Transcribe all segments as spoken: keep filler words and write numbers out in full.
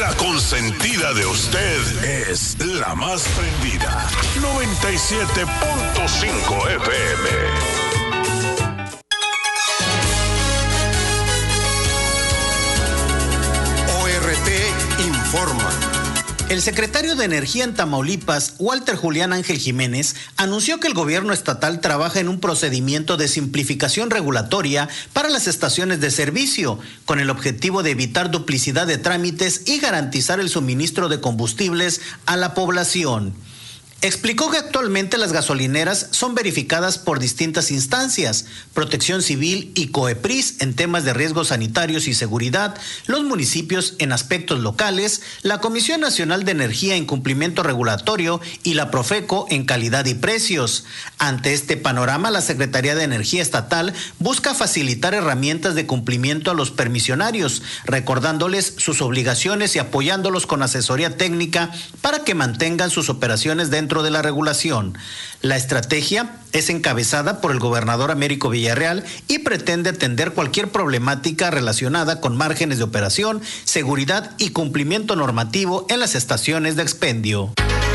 La consentida de usted es la más prendida. noventa y siete punto cinco F M. Informa. El secretario de Energía en Tamaulipas, Walter Julián Ángel Jiménez, anunció que el gobierno estatal trabaja en un procedimiento de simplificación regulatoria para las estaciones de servicio, con el objetivo de evitar duplicidad de trámites y garantizar el suministro de combustibles a la población. Explicó que actualmente las gasolineras son verificadas por distintas instancias, Protección Civil y COEPRIS en temas de riesgos sanitarios y seguridad, los municipios en aspectos locales, la Comisión Nacional de Energía en cumplimiento regulatorio y la Profeco en calidad y precios. Ante este panorama, la Secretaría de Energía Estatal busca facilitar herramientas de cumplimiento a los permisionarios, recordándoles sus obligaciones y apoyándolos con asesoría técnica para que mantengan sus operaciones dentro de la regulación. La estrategia es encabezada por el gobernador Américo Villarreal y pretende atender cualquier problemática relacionada con márgenes de operación, seguridad y cumplimiento normativo en las estaciones de expendio.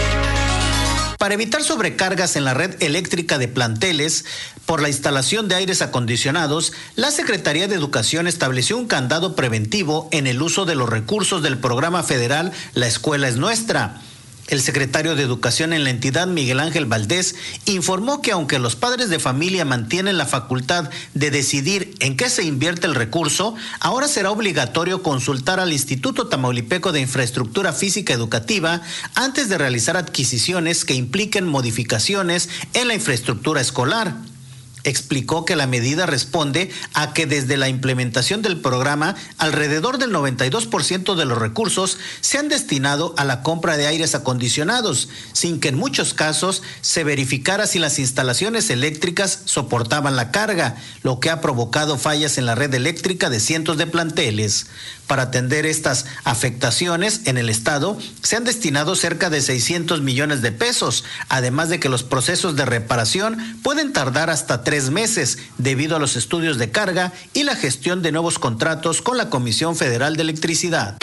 Para evitar sobrecargas en la red eléctrica de planteles por la instalación de aires acondicionados, la Secretaría de Educación estableció un candado preventivo en el uso de los recursos del programa federal La Escuela es Nuestra. El secretario de Educación en la entidad, Miguel Ángel Valdés, informó que aunque los padres de familia mantienen la facultad de decidir en qué se invierte el recurso, ahora será obligatorio consultar al Instituto Tamaulipeco de Infraestructura Física Educativa antes de realizar adquisiciones que impliquen modificaciones en la infraestructura escolar. Explicó que la medida responde a que desde la implementación del programa, alrededor del noventa y dos por ciento de los recursos se han destinado a la compra de aires acondicionados, sin que en muchos casos se verificara si las instalaciones eléctricas soportaban la carga, lo que ha provocado fallas en la red eléctrica de cientos de planteles. Para atender estas afectaciones en el estado, se han destinado cerca de seiscientos millones de pesos, además de que los procesos de reparación pueden tardar hasta tres meses debido a los estudios de carga y la gestión de nuevos contratos con la Comisión Federal de Electricidad.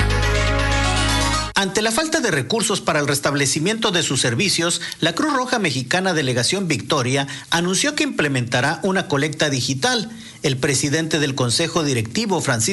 Ante la falta de recursos para el restablecimiento de sus servicios, la Cruz Roja Mexicana Delegación Victoria anunció que implementará una colecta digital. El presidente del Consejo Directivo, Francisco